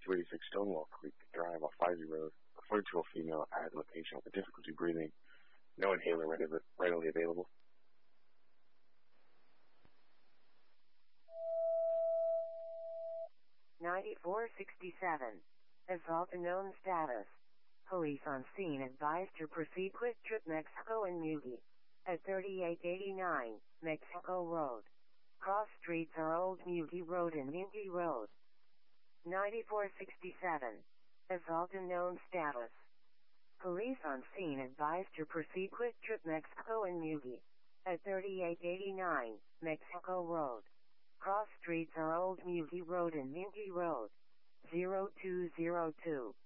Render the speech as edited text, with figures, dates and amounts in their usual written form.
286 Stonewall Creek Drive off 50 Road, referred to a female at the location with difficulty breathing. No inhaler readily available. Assault unknown status. Police on scene advised to proceed Quick Trip Mexico and Mugi. At 3889 Mexico Road. Cross streets are Old Mugi Road and Mugi Road. 9467. Assault unknown status. Police on scene advised to proceed Quick Trip Mexico and Mugi. At 3889 Mexico Road. Cross streets are Old Mugi Road and Mugi Road. 0202.